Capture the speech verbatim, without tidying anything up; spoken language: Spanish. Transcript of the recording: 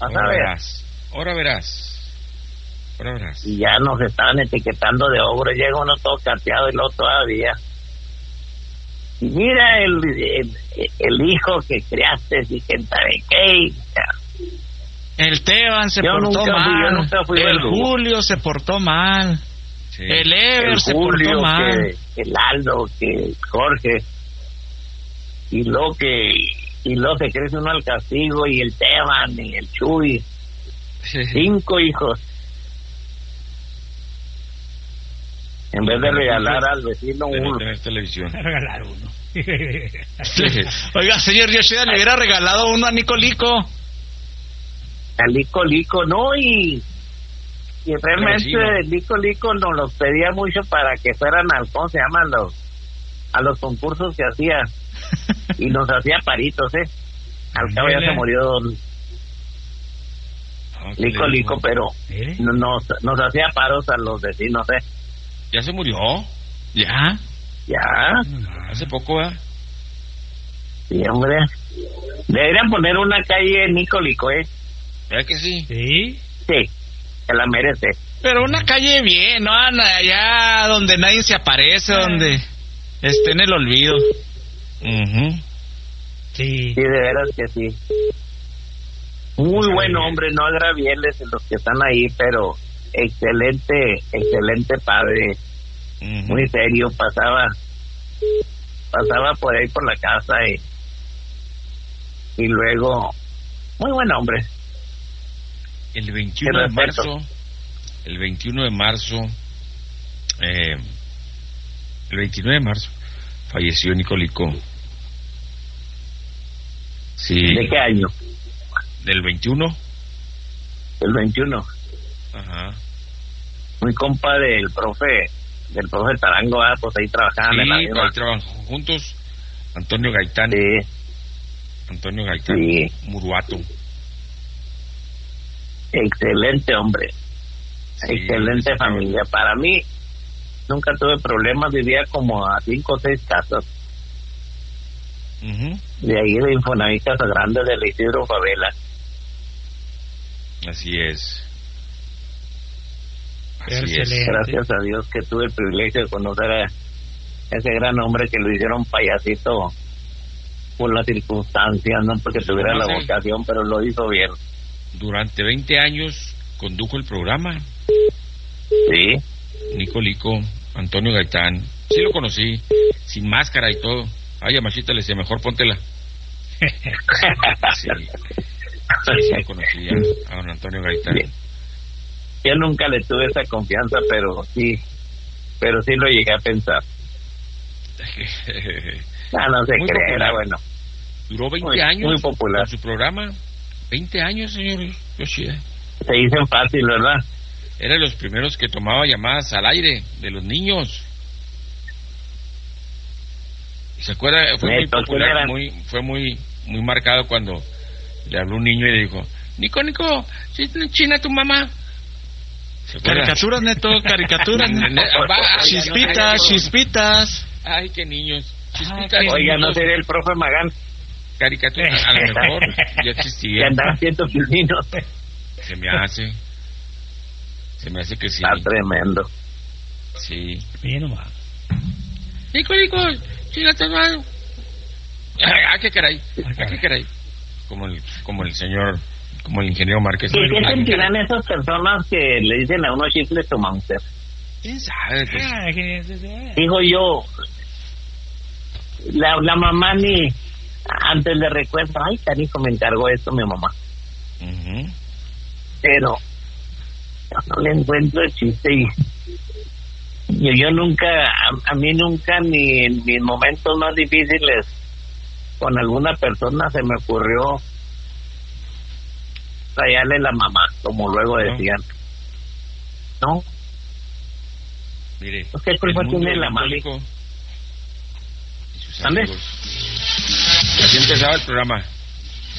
Vas ahora a ver. verás, ahora verás. Ahora verás. Y ya nos estaban etiquetando de ogro, llega uno todo cateado y luego todavía. Y mira el, el, el hijo que criaste y que sabe qué. El Teban se Yo portó nunca fui- mal. yo nunca fui el verdugo. Julio se portó mal. Sí. El Ever El se Julio, portó mal. que, que el Aldo, que Jorge. Y luego que y luego se crece uno al castigo y el Teban y el Chuy. Cinco hijos. En vez de regalar al vecino De no uno. tener televisión. Regalar uno. Oiga, señor Yoshida, le hubiera regalado uno a Nicolico. A Lico Lico, no, y, y realmente Pero sí, ¿no? Lico Lico nos los pedía mucho para que fueran al, ¿cómo se llaman? Los, a los concursos que hacía. Y nos hacía paritos, ¿eh? Al cabo ya se murió don Ah, ¿qué Lico le Lico, digo? pero ¿Eh? nos, nos hacía paros a los vecinos, ¿eh? ¿Ya se murió? ¿Ya? Ya, Hace poco, ¿verdad? sí, hombre. Deberían poner una calle en Lico Lico, ¿eh? ¿Verdad que sí? ¿Sí? Sí, se la merece. Pero una calle bien, ¿no? Allá donde nadie se aparece, donde esté en el olvido. Uh-huh. Sí. Sí, de veras que sí. Muy Pues, buen bien. hombre, no agravieles los que están ahí, pero excelente, excelente padre, Uh-huh. muy serio, pasaba pasaba por ahí por la casa y, y luego, muy buen hombre. El veintiuno Te de respeto. marzo, el veintiuno de marzo, eh, el veintinueve de marzo, falleció Nicolico. Sí. ¿De qué año? ¿Del veintiuno? El veintiuno. Ajá. Muy compa del profe, del profe Tarango, ah, pues ahí trabajaban en la Sí, misma. ahí trabajan juntos. Antonio Gaitán. Sí, Antonio Gaitán. Sí. Muruato. excelente hombre, Sí, excelente sí, familia. Para mí, nunca tuve problemas, vivía como a cinco o seis casas. Ujú. De ahí de Infonavit Casa Grande de la Isidro Favela. Así es. Así Excelente. es. Gracias a Dios que tuve el privilegio de conocer a ese gran hombre que lo hicieron payasito por las circunstancias, no porque tuviera la Sí. vocación, pero lo hizo bien. Durante veinte años condujo el programa. Sí, Nicolico, Antonio Gaitán. Sí lo conocí, sin máscara y todo. Ay, a Machita le decía, mejor póntela. Sí, sí, sí lo conocí a, a don Antonio Gaitán. Bien. Yo nunca le tuve esa confianza, pero sí, pero sí lo llegué a pensar. Ah, no se Muy cree, popular. era bueno. Duró veinte Muy- años muy popular. con su programa. veinte años, señor Yoshida. Se dicen fácil, ¿verdad? Era de los primeros que tomaba llamadas al aire de los niños. ¿Y se acuerda? Fue muy Neto, ¿quién popular, era? muy, fue muy, muy marcado cuando le habló un niño y le dijo, Nico, Nico, ¿sí es china tu mamá? ¿Se acuerda? Caricaturas, Neto, caricaturas. Ne- ne- va, Chispitas, no, chispitas. Ay, qué niños. Ah, Chispitas. qué Oiga, no niños, sería el profe Magán, caricaturas, a lo mejor ya que existía. andaba haciendo pininos. Se me hace. Se me hace que sí. Está tremendo. Sí. Bien nomás. Nico, Nico, china tu mamá. Ah, qué caray. Ah, qué caray. Como el, como el señor, como el ingeniero Márquez. ¿Y qué Ah, qué sentirán caray. esas personas que le dicen a uno chifle tu monster? ¿Quién sabe? Pues, Ah, que- Digo yo, la, la mamá ni antes le recuerda, ay, canijo, me encargó esto mi mamá. ujú. Pero yo no le encuentro el chiste y yo, yo nunca, a, a mí nunca ni en mis momentos más difíciles con alguna persona se me ocurrió rayarle la mamá, como luego No. decían. ¿No? Mire, Pues, ¿qué culpa el mundo tiene del la mami? alcohólico y sus ¿Ande? amigos. Así empezaba el programa.